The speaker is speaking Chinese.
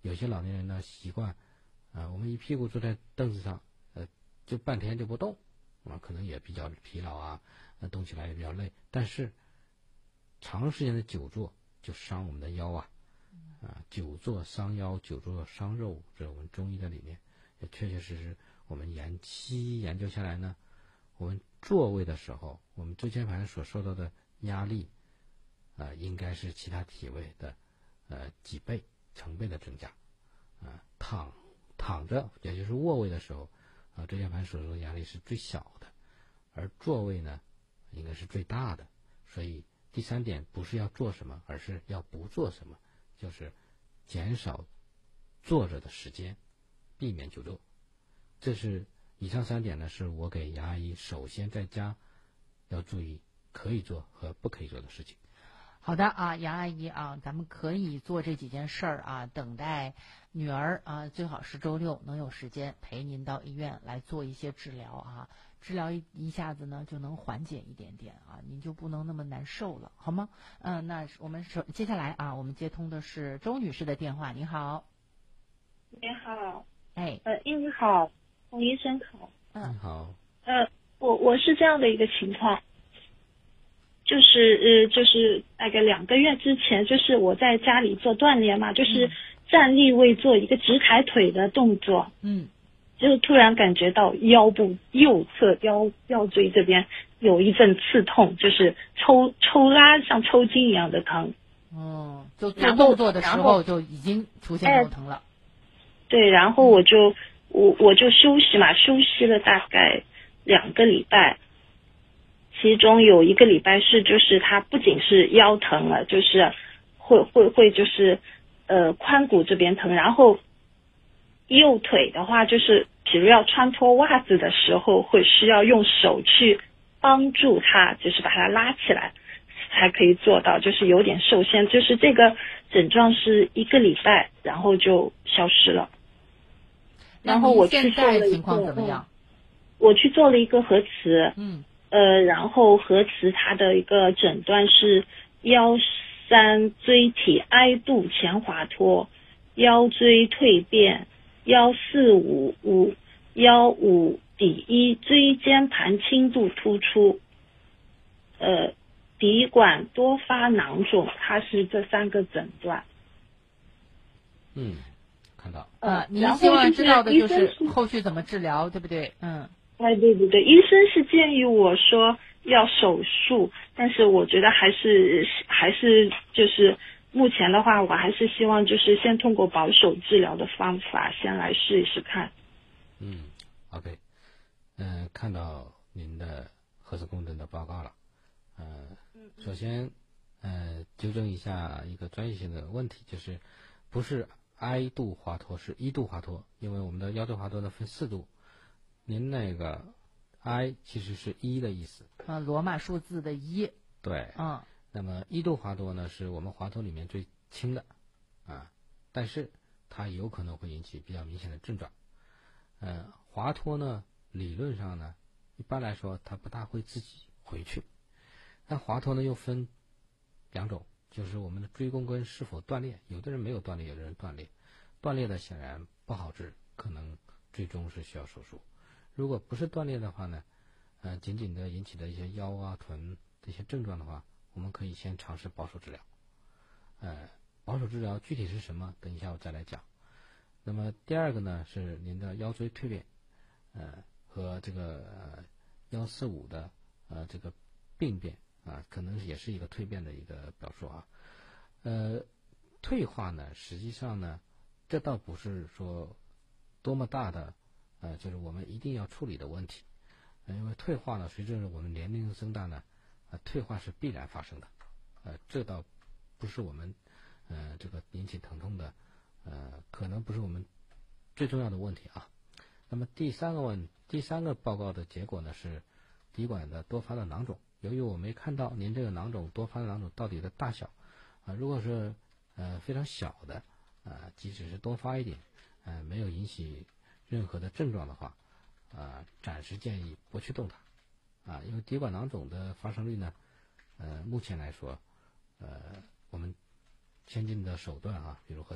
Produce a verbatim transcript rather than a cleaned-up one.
有些老年人呢习惯，啊，我们一屁股坐在凳子上，呃，就半天就不动，啊，可能也比较疲劳啊，呃，动起来也比较累。但是长时间的久坐就伤我们的腰啊，啊，久坐伤腰，久坐伤肉，这是我们中医的理念，也确确实实我们研西医研究下来呢，我们坐位的时候，我们椎间盘所受到的压力，呃，应该是其他体位的呃几倍、成倍的增加。啊、呃，躺躺着，也就是卧位的时候，啊、呃，椎间盘所受的压力是最小的，而坐位呢，应该是最大的。所以第三点不是要做什么，而是要不做什么，就是减少坐着的时间，避免久坐。这是以上三点呢，是我给杨阿姨首先在家要注意可以做和不可以做的事情。 好的啊，杨阿姨啊，咱们可以做这几件事儿啊，等待女儿啊，最好是周六能有时间陪您到医院来做一些治疗啊，治疗一一下子呢就能缓解一点点啊，您就不能那么难受了，好吗？嗯，那我们首接下来啊，我们接通的是周女士的电话，你好。 你好， 哎， 呃，你好，洪医生好。 嗯， 你好。 呃，我我是这样的一个情况。就是呃，就是大概两个月之前，就是我在家里做锻炼嘛，就是站立位做一个直抬腿的动作， 嗯， 就突然感觉到腰部右侧腰腰椎这边有一阵刺痛，就是抽抽拉像抽筋一样的疼。 哦，就做动作的时候就已经出现这种疼了。 对，然后我就我我就休息嘛，休息了大概两个礼拜。其中有一个礼拜是，就是它不仅是腰疼了，就是会会会就是呃髋骨这边疼，然后右腿的话，就是比如要穿脱袜子的时候，会需要用手去帮助它，就是把它拉起来，才可以做到，就是有点受限。就是这个症状是一个礼拜，然后就消失了。然后我去做了一个， 情况怎么样？ 我去做了一个核磁， 嗯。 呃，然后核磁它的一个诊断是腰三椎体 I 度前滑脱，腰椎蜕变，腰四五五，腰五底一椎间盘轻度突出，呃，底管多发囊肿，它是这三个诊断。 嗯，看到。 呃，您希望知道的就是后续怎么治疗，对不对？嗯。 哎，对对对，医生是建议我说要手术，但是我觉得还是还是就是目前的话，我还是希望就是先通过保守治疗的方法先来试一试看。 嗯 ，OK， 嗯、呃，看到您的核磁共振的报告了，呃，首先呃纠正一下一个专业性的问题，就是不是 I 度滑脱，是一度滑脱，因为我们的腰椎滑脱呢分四度。您那个 I 其实是一的意思， 啊，罗马数字的一。 对， 嗯， 那么一度滑脱呢是我们滑脱里面最轻的，啊，但是它有可能会引起比较明显的症状。呃，滑脱呢，理论上呢，一般来说它不大会自己回去。但滑脱呢又分两种，就是我们的椎弓根是否断裂，有的人没有断裂，有的人断裂，断裂的显然不好治，可能最终是需要手术。如果不是断裂的话呢，呃，仅仅的引起的一些腰啊、臀这些症状的话，我们可以先尝试保守治疗。呃，保守治疗具体是什么？等一下我再来讲。那么第二个呢是您的腰椎蜕变，呃，和这个呃幺四五的呃这个病变啊、呃，可能也是一个蜕变的一个表述啊。呃，退化呢，实际上呢，这倒不是说多么大的。呃，就是我们一定要处理的问题，呃、因为退化呢，随着我们年龄增大呢，呃，退化是必然发生的，呃，这倒不是我们呃这个引起疼痛的，呃，可能不是我们最重要的问题啊。那么第三个问，第三个报告的结果呢是底管的多发的囊肿，由于我没看到您这个囊肿多发的囊肿到底的大小，啊、呃，如果是呃非常小的，啊、呃，即使是多发一点，呃，没有引起任何的症状的话，啊、呃，暂时建议不去动它，啊，因为底管囊肿的发生率呢，呃，目前来说，呃，我们先进的手段啊，比如核